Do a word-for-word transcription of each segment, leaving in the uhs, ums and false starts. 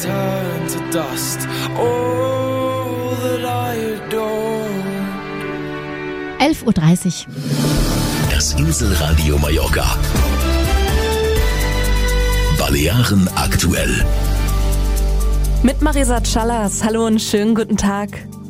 turn to dust. All that I adore. elf Uhr dreißig. Das Inselradio Mallorca. Balearen aktuell. Mit Marisa Callas. Hallo und schönen guten Tag.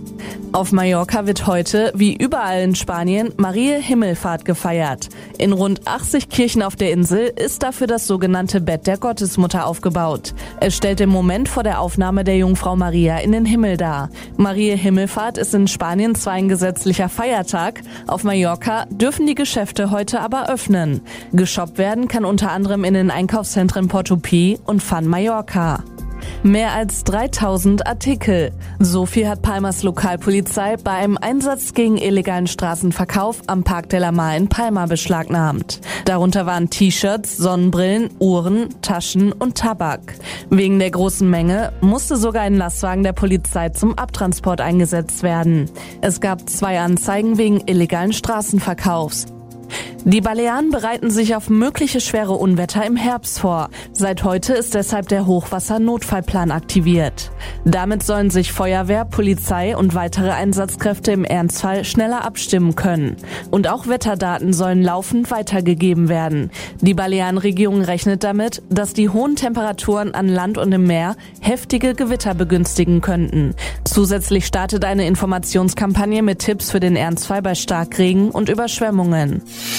Auf Mallorca wird heute, wie überall in Spanien, Mariä Himmelfahrt gefeiert. In rund achtzig Kirchen auf der Insel ist dafür das sogenannte Bett der Gottesmutter aufgebaut. Es stellt den Moment vor der Aufnahme der Jungfrau Maria in den Himmel dar. Mariä Himmelfahrt ist in Spanien zwar ein gesetzlicher Feiertag, auf Mallorca dürfen die Geschäfte heute aber öffnen. Geshoppt werden kann unter anderem in den Einkaufszentren Portopí und Fun Mallorca. Mehr als dreitausend Artikel. So viel hat Palmas Lokalpolizei bei einem Einsatz gegen illegalen Straßenverkauf am Park de la Mar in Palma beschlagnahmt. Darunter waren T-Shirts, Sonnenbrillen, Uhren, Taschen und Tabak. Wegen der großen Menge musste sogar ein Lastwagen der Polizei zum Abtransport eingesetzt werden. Es gab zwei Anzeigen wegen illegalen Straßenverkaufs. Die Balearen bereiten sich auf mögliche schwere Unwetter im Herbst vor. Seit heute ist deshalb der Hochwassernotfallplan aktiviert. Damit sollen sich Feuerwehr, Polizei und weitere Einsatzkräfte im Ernstfall schneller abstimmen können. Und auch Wetterdaten sollen laufend weitergegeben werden. Die Balearenregierung rechnet damit, dass die hohen Temperaturen an Land und im Meer heftige Gewitter begünstigen könnten. Zusätzlich startet eine Informationskampagne mit Tipps für den Ernstfall bei Starkregen und Überschwemmungen.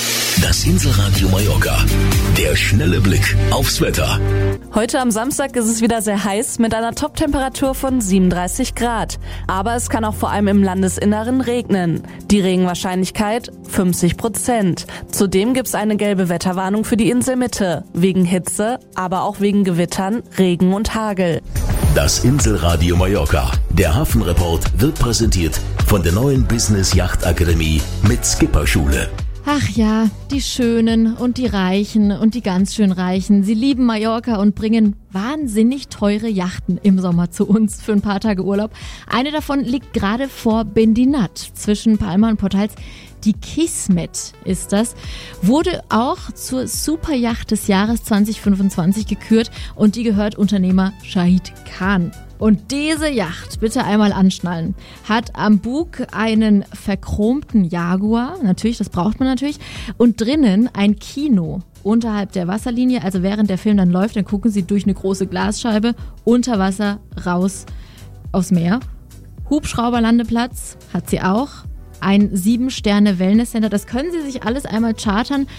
Das Inselradio Mallorca. Der schnelle Blick aufs Wetter. Heute am Samstag ist es wieder sehr heiß mit einer Toptemperatur von siebenunddreißig Grad. Aber es kann auch vor allem im Landesinneren regnen. Die Regenwahrscheinlichkeit fünfzig Prozent. Zudem gibt es eine gelbe Wetterwarnung für die Inselmitte. Wegen Hitze, aber auch wegen Gewittern, Regen und Hagel. Das Inselradio Mallorca. Der Hafenreport wird präsentiert von der neuen Business Yacht Akademie mit Skipperschule. Ach ja, die Schönen und die Reichen und die ganz schön Reichen. Sie lieben Mallorca und bringen wahnsinnig teure Yachten im Sommer zu uns für ein paar Tage Urlaub. Eine davon liegt gerade vor Bendinat zwischen Palma und Portals. Die Kismet ist das, wurde auch zur Superjacht des Jahres zwanzig fünfundzwanzig gekürt und die gehört Unternehmer Shahid Khan. Und diese Yacht, bitte einmal anschnallen, hat am Bug einen verchromten Jaguar, natürlich, das braucht man natürlich, und drinnen ein Kino unterhalb der Wasserlinie. Also während der Film dann läuft, dann gucken Sie durch eine große Glasscheibe unter Wasser raus aufs Meer. Hubschrauberlandeplatz hat sie auch. Ein sieben Sterne Wellness Center, das können Sie sich alles einmal chartern